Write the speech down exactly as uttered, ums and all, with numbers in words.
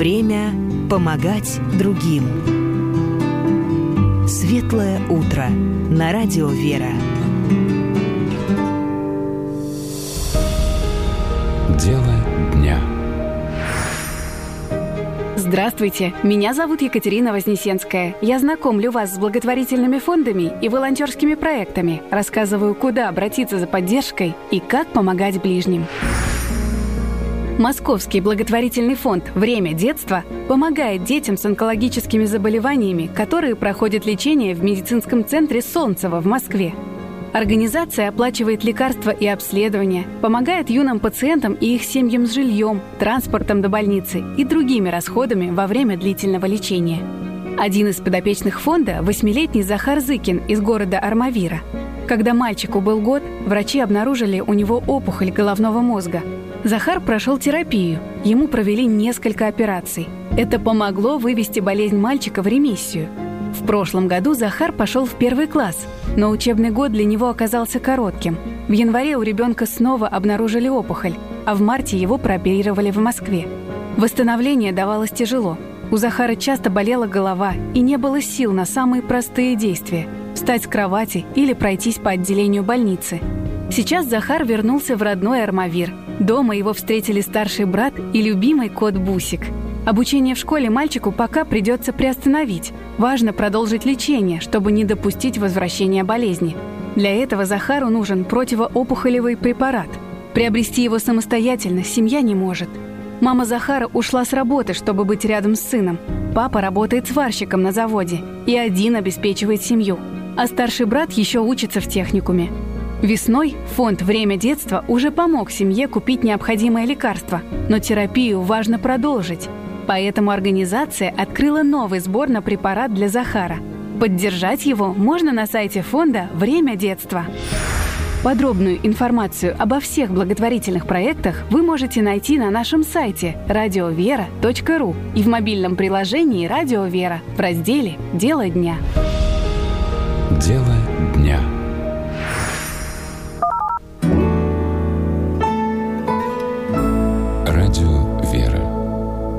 Время помогать другим. Светлое утро на радио «Вера». Дело дня. Здравствуйте, меня зовут Екатерина Вознесенская. Я знакомлю вас с благотворительными фондами и волонтерскими проектами, рассказываю, куда обратиться за поддержкой и как помогать ближним. Московский благотворительный фонд «Время детства» помогает детям с онкологическими заболеваниями, которые проходят лечение в медицинском центре Солнцево в Москве. Организация оплачивает лекарства и обследования, помогает юным пациентам и их семьям с жильем, транспортом до больницы и другими расходами во время длительного лечения. Один из подопечных фонда – восьмилетний Захар Зыкин из города Армавира. Когда мальчику был год, врачи обнаружили у него опухоль головного мозга. Захар прошел терапию, ему провели несколько операций. Это помогло вывести болезнь мальчика в ремиссию. В прошлом году Захар пошел в первый класс, но учебный год для него оказался коротким. В январе у ребенка снова обнаружили опухоль, а в марте его прооперировали в Москве. Восстановление давалось тяжело. У Захара часто болела голова и не было сил на самые простые действия – встать с кровати или пройтись по отделению больницы. Сейчас Захар вернулся в родной Армавир. Дома его встретили старший брат и любимый кот Бусик. Обучение в школе мальчику пока придется приостановить. Важно продолжить лечение, чтобы не допустить возвращения болезни. Для этого Захару нужен противоопухолевый препарат. Приобрести его самостоятельно семья не может. Мама Захара ушла с работы, чтобы быть рядом с сыном. Папа работает сварщиком на заводе и один обеспечивает семью. А старший брат еще учится в техникуме. Весной фонд «Время детства» уже помог семье купить необходимое лекарство, но терапию важно продолжить. Поэтому организация открыла новый сбор на препарат для Захара. Поддержать его можно на сайте фонда «Время детства». Подробную информацию обо всех благотворительных проектах вы можете найти на нашем сайте радио вера точка ру и в мобильном приложении «Радио Вера» в разделе «Дело дня». Дело